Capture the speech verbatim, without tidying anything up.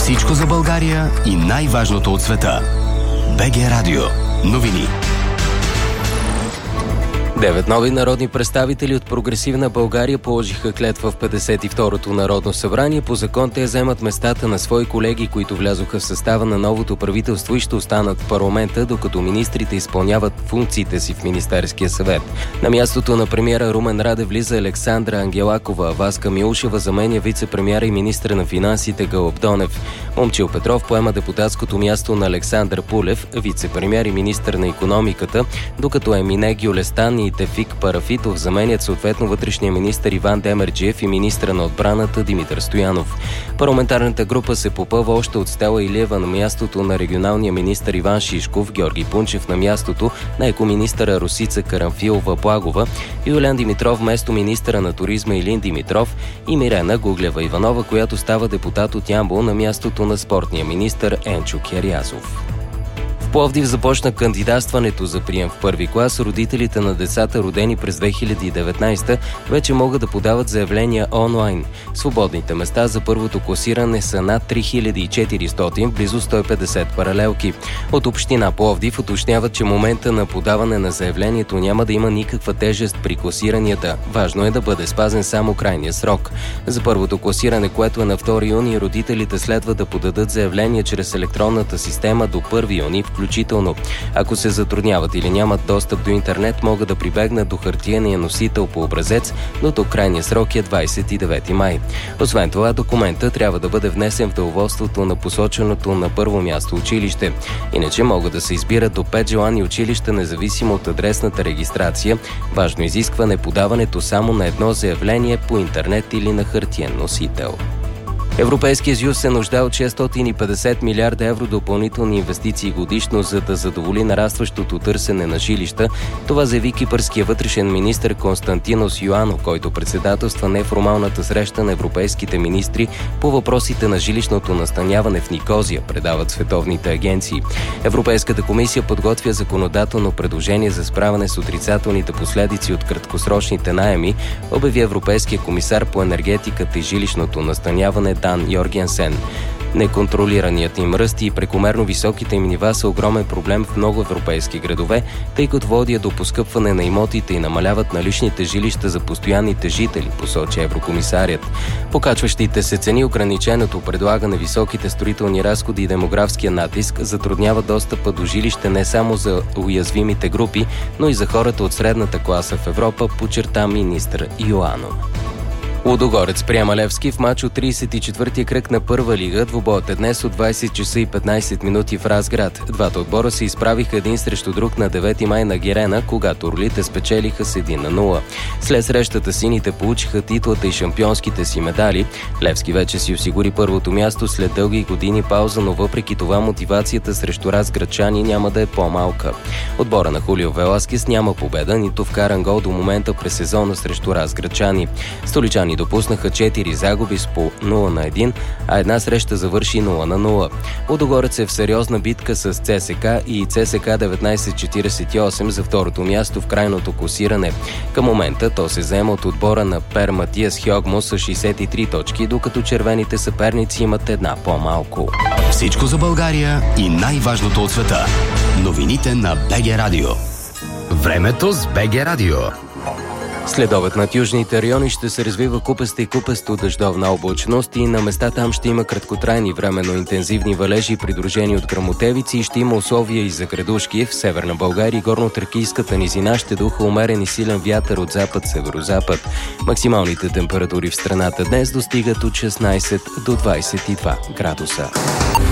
Всичко за България и най-важното от света. БГ Радио. Новини. Девет нови народни представители от Прогресивна България положиха клетва в петдесет и второто Народно събрание. По закон те вземат местата на свои колеги, които влязоха в състава на новото правителство и ще останат в парламента, докато министрите изпълняват функциите си в Министерския съвет. На мястото на премиера Румен Радев влиза Александра Ангелакова, а Васка Милушева заменя вице-премиера и министър на финансите Гълъб Донев. Момчил Петров поема депутатското място на Александър Пулев, вице-премиер и министър на икономиката, докато Емине Гюлестан и Тефик Парафитов заменят съответно вътрешния министър Иван Демерджиев и министъра на отбраната Димитър Стоянов. Парламентарната група се попълва още от Стела Илиева на мястото на регионалния министър Иван Шишков, Георги Пунчев на мястото на екоминистъра Росица Карамфилова-Благова, Юлиан Димитров вместо министъра на туризма Илин Димитров и Мирена Гуглева-Иванова, която става депутат от Ямбол на мястото на спортния министър Енчо Керязов. В Пловдив започна кандидатстването за прием в първи клас. Родителите на децата, родени през две хиляди и деветнадесета, вече могат да подават заявления онлайн. Свободните места за първото класиране са над три хиляди и четиристотин, близо сто и петдесет паралелки. От община Пловдив уточняват, че момента на подаване на заявлението няма да има никаква тежест при класиранията. Важно е да бъде спазен само крайния срок. За първото класиране, което е на втори юни, родителите следва да подадат заявление чрез електронната система до първи юни включително. Ако се затрудняват или нямат достъп до интернет, могат да прибегнат до хартиения носител по образец, но до крайния срок е двадесет и девети май. Освен това, документът трябва да бъде внесен в деловодството на посоченото на първо място училище. Иначе могат да се избират до пет желани училища, независимо от адресната регистрация. Важно изискване е подаването само на едно заявление по интернет или на хартиен носител. Европейския съюз се нуждае от шестстотин и петдесет милиарда евро допълнителни инвестиции годишно, за да задоволи нарастващото търсене на жилища. Това заяви кипърския вътрешен министър Константинос Йоано, който председателства неформалната среща на европейските министри по въпросите на жилищното настаняване в Никозия, предават световните агенции. Европейската комисия подготвя законодателно предложение за справяне с отрицателните последици от краткосрочните наеми, обяви европейския комисар по енергетиката и жилищното настаняване Дан Йоргенсен. Неконтролираният им ръст и прекомерно високите им нива са огромен проблем в много европейски градове, тъй като водят до поскъпване на имотите и намаляват наличните жилища за постоянните жители, посочи еврокомисарят. Покачващите се цени, ограниченото предлагане, високите строителни разходи и демографския натиск затрудняват достъпа до жилище не само за уязвимите групи, но и за хората от средната класа в Европа, подчерта министър Йоано. Лудогорец приема Левски в мач от тридесет и четвъртия кръг на първа лига. Двубоят е днес от двадесет часа и петнадесет минути в Разград. Двата отбора се изправиха един срещу друг на девети май на Герена, когато орлите спечелиха с един на нула. След срещата сините получиха титлата и шампионските си медали. Левски вече си осигури първото място след дълги години пауза, но въпреки това мотивацията срещу разградчани няма да е по-малка. Отбора на Хулио Веласкес няма победа, нито вкаран гол до момента през сезона срещу разградчани. Столичани допуснаха четири загуби с по нула на едно, а една среща завърши нула на нула. Лудогорец е в сериозна битка с ЦСКА и ЦСКА деветнадесет четиридесет и осем за второто място в крайното класиране. Към момента то се заема от отбора на Пер Матиас Хьогмо с шейсет и три точки, докато червените съперници имат една по-малко. Всичко за България и най-важното от света. Новините на БГ Радио. Времето с БГ Радио. Следобед над южните райони ще се развива купеста и купесто дъждовна облачност и на места там ще има краткотрайни временно интензивни валежи, придружени от гръмотевици, и ще има условия и за градушки. В Северна България и горно-тракийската низина ще духа умерен и силен вятър от запад-северозапад. Максималните температури в страната днес достигат от шестнадесет до двадесет и два градуса.